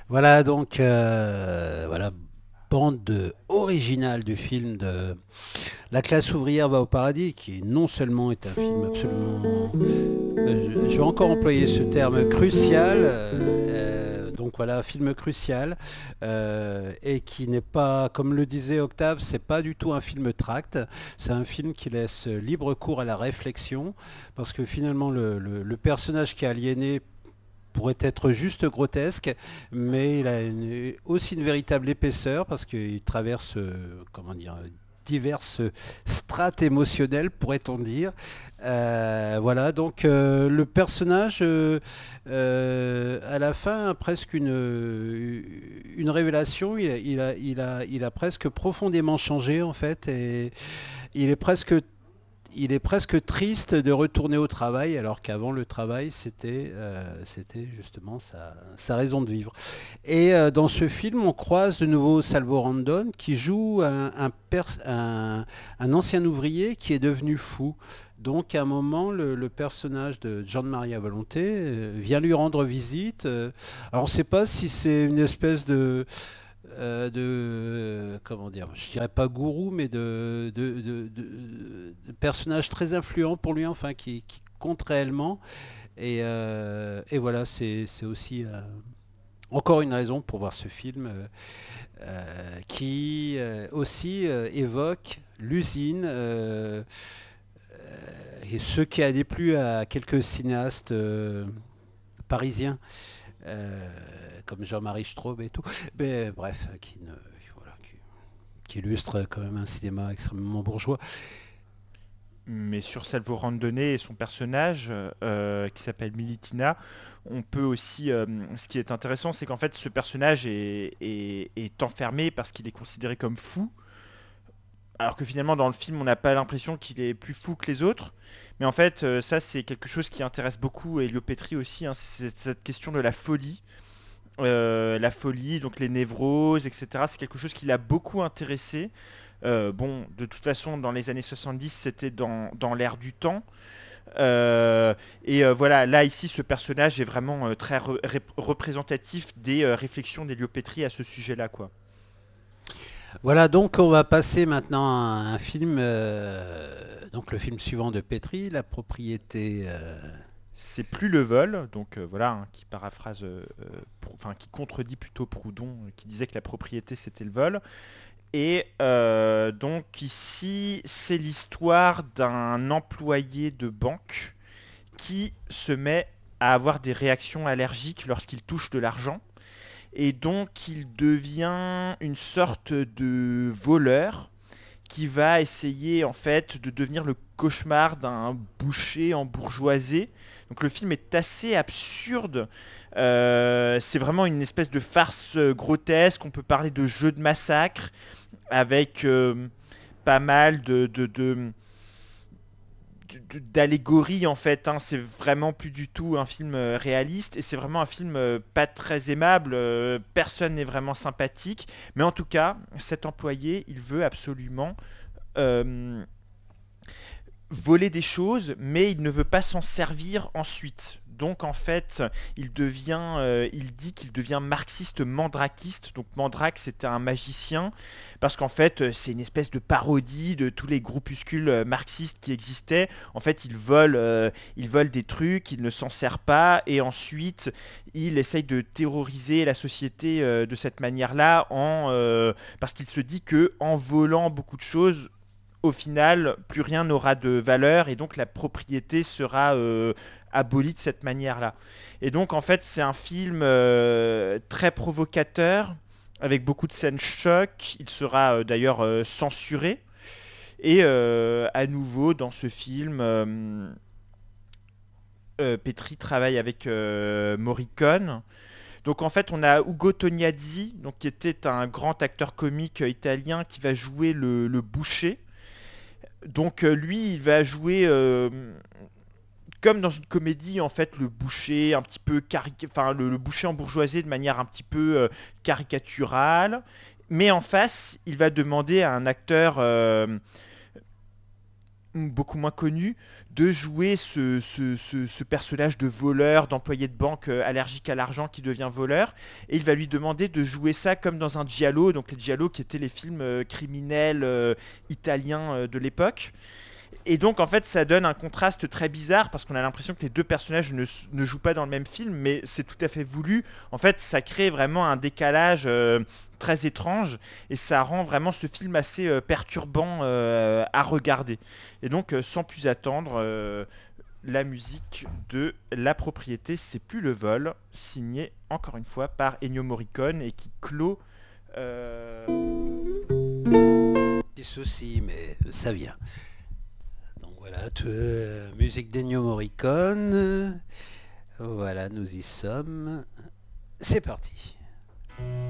Voilà donc voilà bande originale du film de La classe ouvrière va au paradis, qui non seulement est un film absolument, je vais encore employer ce terme crucial, donc voilà, film crucial, et qui n'est pas, comme le disait Octave, c'est pas du tout un film tract, c'est un film qui laisse libre cours à la réflexion, parce que finalement le personnage qui est aliéné pourrait être juste grotesque, mais il a aussi une véritable épaisseur parce qu'il traverse, comment dire, diverses strates émotionnelles, pourrait-on dire. Voilà, donc le personnage, à la fin, a presque une révélation. Il a presque profondément changé, en fait, et il est presque il est presque triste de retourner au travail, alors qu'avant le travail, c'était justement sa raison de vivre. Et dans ce film, on croise de nouveau Salvo Randon, qui joue un ancien ouvrier qui est devenu fou. Donc à un moment, le personnage de Gian Maria Volonté vient lui rendre visite. Alors on ne sait pas si c'est une espèce comment dire, je dirais pas gourou, mais de personnage très influent pour lui, enfin, qui compte réellement. Et voilà, c'est aussi encore une raison pour voir ce film qui aussi évoque l'usine et ce qui a déplu à quelques cinéastes parisiens euh, comme Jean-Marie Straub et tout. Mais bref, voilà, qui illustre quand même un cinéma extrêmement bourgeois. Mais sur Salvo Randonné et son personnage, qui s'appelle Militina, on peut aussi... ce qui est intéressant, c'est qu'en fait, ce personnage est enfermé parce qu'il est considéré comme fou, alors que finalement, dans le film, on n'a pas l'impression qu'il est plus fou que les autres. Mais en fait, ça, c'est quelque chose qui intéresse beaucoup Elio Petri aussi, hein, c'est cette question de la folie, donc les névroses, etc. C'est quelque chose qui l'a beaucoup intéressé. Bon, de toute façon, dans les années 70, c'était dans l'air du temps. Voilà, là, ici, ce personnage est vraiment très représentatif des réflexions d'Elio Petri à ce sujet-là, quoi. Voilà, donc on va passer maintenant à un film, donc le film suivant de Petri, La propriété. C'est plus le vol, donc voilà, hein, qui paraphrase, enfin qui contredit plutôt Proudhon, qui disait que la propriété c'était le vol. Et donc ici, c'est l'histoire d'un employé de banque qui se met à avoir des réactions allergiques lorsqu'il touche de l'argent. Et donc il devient une sorte de voleur qui va essayer en fait de devenir le cauchemar d'un boucher embourgeoisé. Donc le film est assez absurde. C'est vraiment une espèce de farce grotesque. On peut parler de jeu de massacre avec pas mal d'allégories en fait, hein. C'est vraiment plus du tout un film réaliste et c'est vraiment un film pas très aimable. Personne n'est vraiment sympathique, mais en tout cas cet employé il veut absolument euh, voler des choses, mais il ne veut pas s'en servir ensuite. Donc en fait, il dit qu'il devient marxiste mandrakiste. Donc Mandrake, c'était un magicien, parce qu'en fait, c'est une espèce de parodie de tous les groupuscules marxistes qui existaient. En fait, il vole des trucs, il ne s'en sert pas, et ensuite, il essaye de terroriser la société de cette manière-là, parce qu'il se dit que en volant beaucoup de choses, au final, plus rien n'aura de valeur et donc la propriété sera abolie de cette manière-là. Et donc, en fait, c'est un film très provocateur, avec beaucoup de scènes choc. Il sera d'ailleurs censuré. Et à nouveau, dans ce film, Petri travaille avec Morricone. Donc en fait, on a Ugo Tognazzi, donc, qui était un grand acteur comique italien qui va jouer le boucher. Donc lui, il va jouer comme dans une comédie en fait le boucher un petit peu enfin le boucher embourgeoisé de manière un petit peu caricaturale. Mais en face, il va demander à un acteur beaucoup moins connu, de jouer ce personnage de voleur, d'employé de banque allergique à l'argent qui devient voleur. Et il va lui demander de jouer ça comme dans un giallo, donc les giallo qui étaient les films criminels italiens de l'époque. Et donc en fait ça donne un contraste très bizarre parce qu'on a l'impression que les deux personnages ne jouent pas dans le même film, mais c'est tout à fait voulu. En fait ça crée vraiment un décalage très étrange et ça rend vraiment ce film assez perturbant à regarder. Et donc sans plus attendre, la musique de La Propriété, c'est plus le vol, signé encore une fois par Ennio Morricone et qui clôt... Petit souci, mais ça vient. Donc voilà, musique d'Ennio Morricone. Voilà, nous y sommes. C'est parti.